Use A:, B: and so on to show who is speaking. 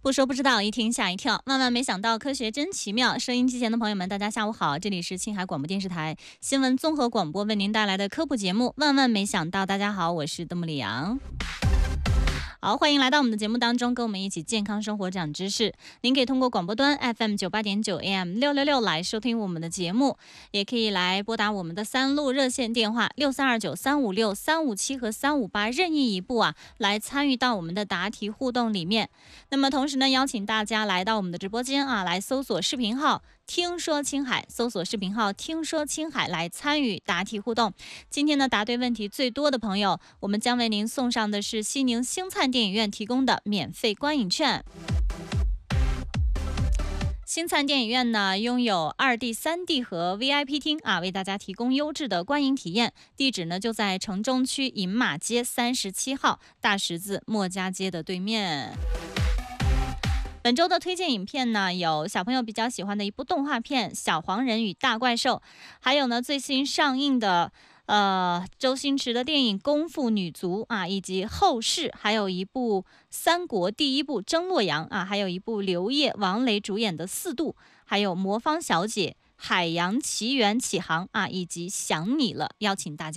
A: 不说不知道，一听吓一跳。万万没想到，科学真奇妙。收音机前的朋友们，大家下午好，这里是青海广播电视台新闻综合广播为您带来的科普节目《万万没想到》。大家好，我是邓木里阳。好，欢迎来到我们的节目当中，跟我们一起健康生活长知识。您可以通过广播端 FM98.9 AM 666来收听我们的节目，也可以来拨打我们的3路热线电话6329、356、357和358，任意一部来参与到我们的答题互动里面。那么同时呢，邀请大家来到我们的直播间来搜索视频号听说青海，搜索视频号听说青海来参与答题互动。今天呢，答对问题最多的朋友，我们将为您送上的是西宁星灿电影院提供的免费观影券。星灿电影院呢，拥有2D、3D 和 VIP 厅为大家提供优质的观影体验。地址呢就在城中区饮马街37号大十字墨家街的对面。本周的推荐影片呢，有小朋友比较喜欢的一部动画片《小黄人与大怪兽》，还有呢最新上映的周星驰的电影《功夫女足》以及后世，还有一部三国第一部争洛阳还有一部刘烨、王雷主演的《四渡》，还有魔方小姐、海洋奇缘起航以及想你了，邀请大家